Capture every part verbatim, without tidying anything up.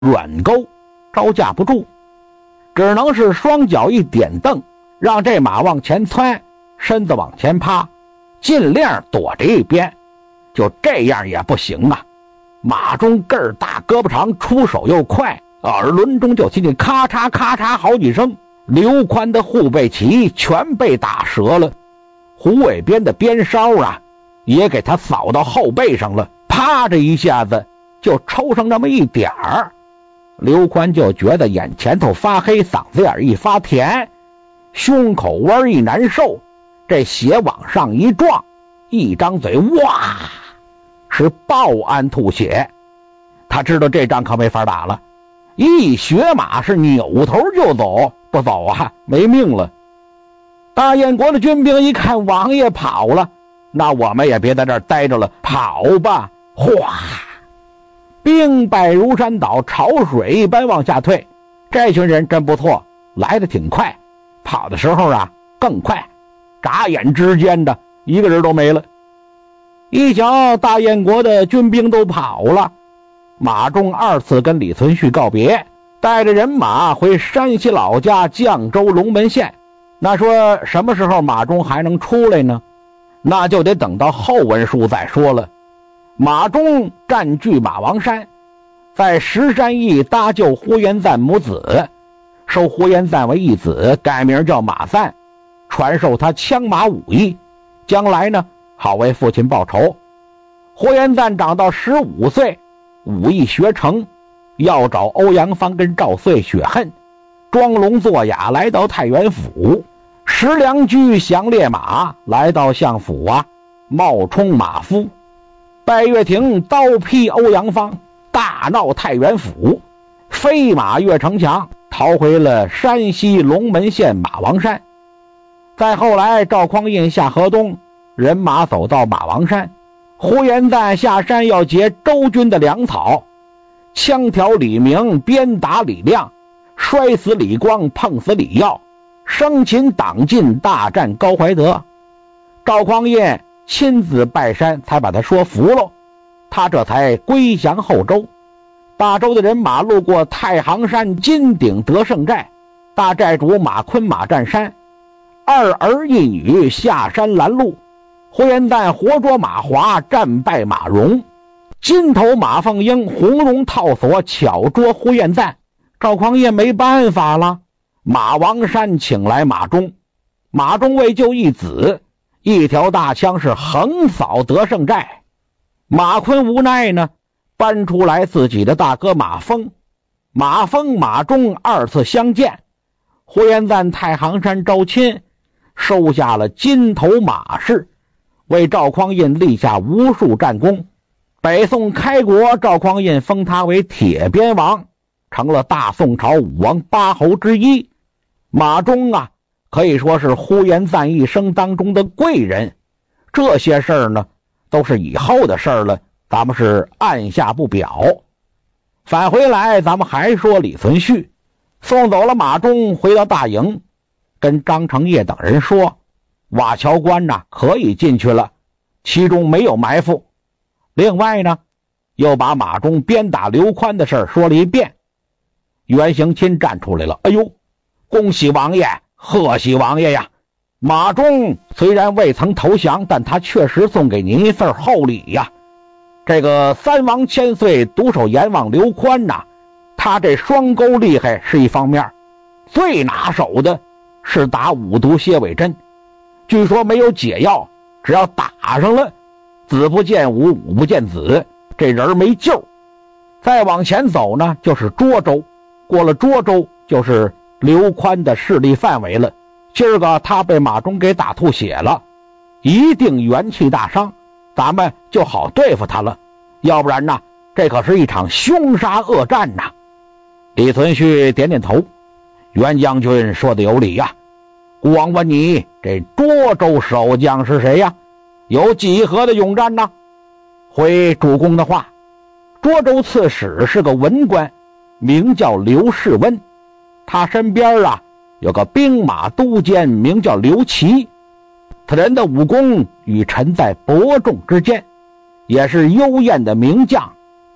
软钩，招架不住，只能是双脚一点蹬，让这马往前窜，身子往前趴，尽量躲着一边。就这样也不行啊，马中个儿大，胳膊长，出手又快，耳轮中就听见咔嚓咔嚓好几声，刘宽的护背旗全被打折了，虎尾鞭的鞭梢啊也给他扫到后背上了，啪这一下子就抽上那么一点儿。刘宽就觉得眼前头发黑，嗓子眼一发甜，胸口弯一难受，这血往上一撞，一张嘴哇是爆安吐血。他知道这仗可没法打了，一血马是扭头就走，不走啊没命了。大燕国的军兵一看王爷跑了，那我们也别在这儿待着了，跑吧！哗，兵败如山倒，潮水一般往下退。这群人真不错，来得挺快，跑的时候啊更快，眨眼之间的一个人都没了。一瞧大燕国的军兵都跑了，马忠二次跟李存勖告别，带着人马回山西老家绛州龙门县。那说什么时候马忠还能出来呢？那就得等到后文书再说了。马忠占据马王山，在石山驿搭救呼延赞母子，收呼延赞为义子，改名叫马赞，传授他枪马武艺，将来呢好为父亲报仇。呼延赞长到十五岁，武艺学成，要找欧阳芳跟赵遂雪恨，装聋作哑来到太原府，石良驹降烈马，来到相府啊，冒充马夫。拜月亭刀劈欧阳芳，大闹太原府，飞马越城墙，逃回了山西龙门县马王山。再后来赵匡胤下河东，人马走到马王山，呼延赞下山要劫周军的粮草，枪挑李明，鞭打李亮，摔死李光，碰死李耀，生擒党进，大战高怀德。赵匡胤亲自拜山，才把他说服了，他这才归降后周。大周的人马路过太行山金鼎得胜寨，大寨主马坤马占山，二儿一女下山拦路，呼延赞活捉马华，战败马荣，金头马凤英红绒套索巧捉呼延赞。赵匡胤没办法了，马王山请来马忠，马忠为救义子，一条大枪是横扫得胜寨。马坤无奈呢，搬出来自己的大哥马峰，马峰马忠二次相见，呼延赞太行山招亲，收下了金头马氏，为赵匡胤立下无数战功。北宋开国，赵匡胤封他为铁鞭王，成了大宋朝武王八侯之一。马忠啊可以说是呼延赞一生当中的贵人。这些事儿呢都是以后的事儿了，咱们是按下不表。返回来咱们还说李存勖送走了马忠，回到大营，跟张承业等人说瓦桥关呐可以进去了，其中没有埋伏。另外呢又把马忠鞭打刘宽的事说了一遍。袁行钦站出来了，哎呦，恭喜王爷，贺喜王爷呀！马忠虽然未曾投降，但他确实送给您一份厚礼呀。这个三王千岁独守阎王刘宽呐，他这双钩厉害是一方面，最拿手的是打五毒蝎尾针，据说没有解药，只要打上了，子不见武，武不见子，这人没救。再往前走呢就是涿州，过了涿州就是刘宽的势力范围了。今儿个他被马忠给打吐血了，一定元气大伤，咱们就好对付他了，要不然呢这可是一场凶杀恶战呐。李存勖点点头，袁将军说的有理呀。孤王问你，这涿州守将是谁呀？有几何的勇战呢？回主公的话，涿州刺史是个文官，名叫刘世温，他身边啊有个兵马都监，名叫刘琦，他人的武功与臣在伯仲之间，也是幽燕的名将，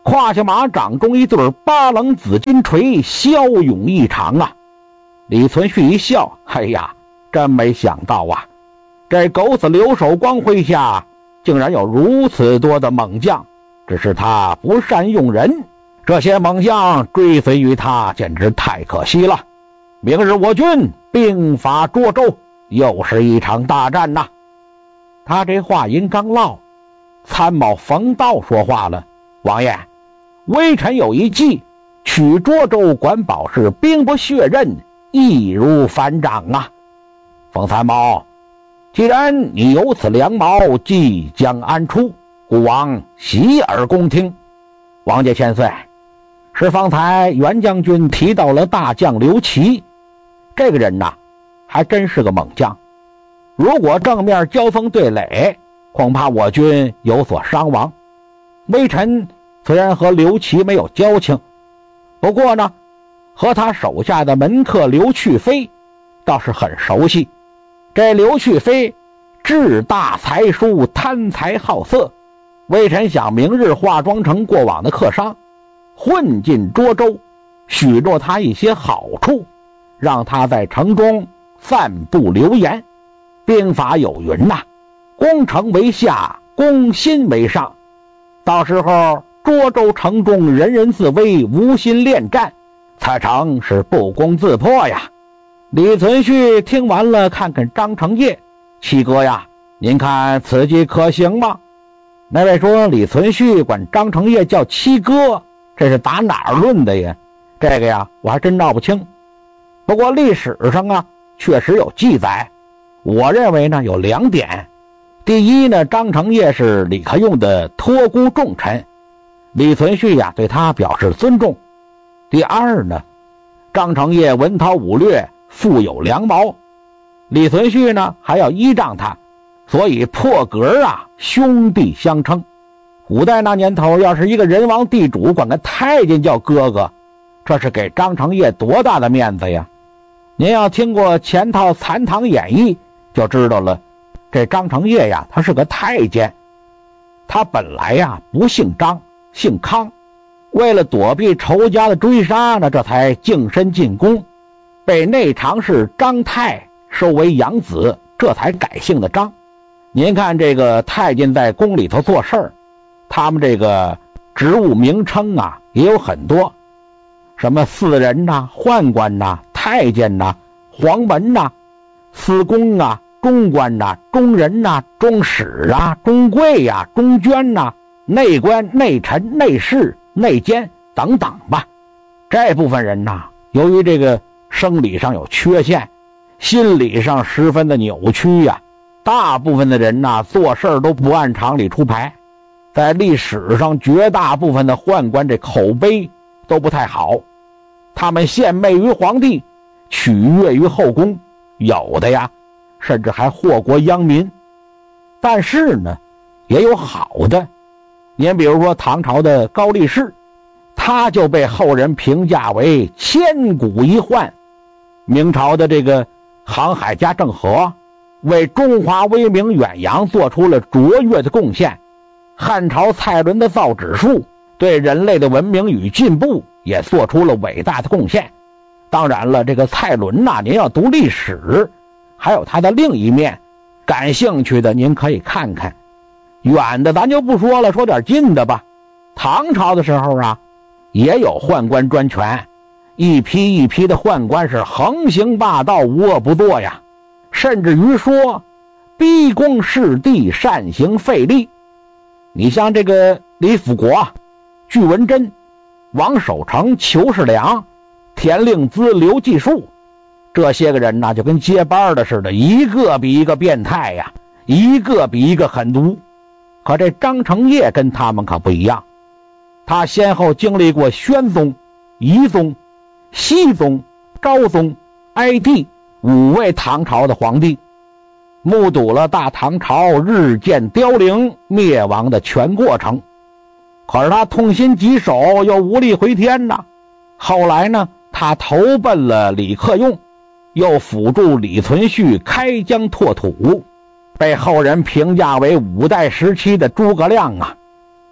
胯下马掌中一对八棱紫金锤，骁勇异常啊！李存勖一笑，哎呀，真没想到啊，这狗子留守光麾下竟然有如此多的猛将，只是他不善用人，这些猛将追随于他简直太可惜了。明日我军兵伐涿州，又是一场大战呐！他这话音刚落，参谋冯道说话了：王爷，微臣有一计，取涿州管保是兵不血刃，易如反掌啊！冯参谋，既然你有此良谋，即将安出，孤王洗耳恭听。王爷千岁，是方才袁将军提到了大将刘琦，这个人呐，还真是个猛将。如果正面交锋对垒，恐怕我军有所伤亡。微臣虽然和刘琦没有交情，不过呢，和他手下的门客刘去飞倒是很熟悉。这刘去飞志大才疏，贪财好色，微臣想明日化妆成过往的客商，混进涿州，许诺他一些好处，让他在城中散布流言。兵法有云呐、啊，攻城为下，攻心为上。到时候涿州城中人人自危，无心恋战，此城是不攻自破呀。李存勖听完了，看看张承业：七哥呀，您看此计可行吗？那位说李存勖管张承业叫七哥，这是打哪儿论的呀？这个呀，我还真闹不清。不过历史上啊，确实有记载。我认为呢，有两点。第一呢，张承业是李克用的托孤重臣，李存勖呀对他表示尊重。第二呢，张承业文韬武略，富有良谋，李存勖呢还要依仗他，所以破格啊兄弟相称。古代那年头，要是一个人王地主管个太监叫哥哥，这是给张承业多大的面子呀！您要听过前套残唐演义就知道了，这张承业呀他是个太监，他本来呀不姓张，姓康，为了躲避仇家的追杀呢，这才净身进宫，被内常侍张泰收为养子，这才改姓的张。您看这个太监在宫里头做事儿，他们这个职务名称啊也有很多，什么四人呐、宦官呐、太监呐、黄门呐、司公啊、中官呐、中人呐、中使啊、中贵呀、中捐呐、内官、内臣、内侍、内监等等吧。这部分人呐，由于这个生理上有缺陷，心理上十分的扭曲呀、啊，大部分的人呐做事都不按常理出牌。在历史上，绝大部分的宦官这口碑都不太好，他们献媚于皇帝，取悦于后宫，有的呀甚至还祸国殃民。但是呢也有好的，您比如说唐朝的高力士，他就被后人评价为千古一宦。明朝的这个航海家郑和为中华威名远扬做出了卓越的贡献，汉朝蔡伦的造纸术对人类的文明与进步也做出了伟大的贡献。当然了，这个蔡伦呐、啊，您要读历史还有他的另一面，感兴趣的您可以看看。远的咱就不说了，说点近的吧。唐朝的时候啊，也有宦官专权，一批一批的宦官是横行霸道，无恶不作呀，甚至于说逼宫视帝，擅行废立。你像这个李辅国、巨文贞、王守成、裘世良、田令孜、刘继树，这些个人呢就跟接班的似的，一个比一个变态呀，一个比一个狠毒。可这张承业跟他们可不一样，他先后经历过宣宗、懿宗、熹宗、昭宗、哀帝五位唐朝的皇帝，目睹了大唐朝日渐凋零灭亡的全过程。可是他痛心疾首，又无力回天呐。后来呢，他投奔了李克用，又辅助李存勖开疆拓土，被后人评价为五代时期的诸葛亮啊。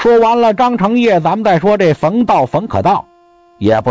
说完了张承业，咱们再说这冯道冯可道，也不